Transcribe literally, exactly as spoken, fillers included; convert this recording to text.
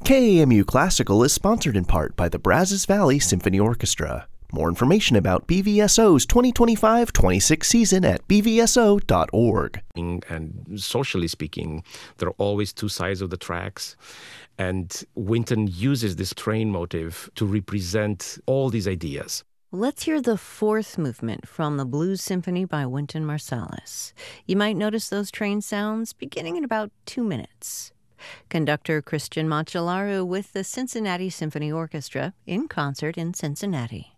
K A M U Classical is sponsored in part by the Brazos Valley Symphony Orchestra. More information about B V S O's twenty twenty-five twenty-six season at b v s o dot org. And socially speaking, there are always two sides of the tracks. And Wynton uses this train motif to represent all these ideas. Let's hear the fourth movement from the Blues Symphony by Wynton Marsalis. You might notice those train sounds beginning in about two minutes. Conductor Christian Macellaro with the Cincinnati Symphony Orchestra in concert in Cincinnati.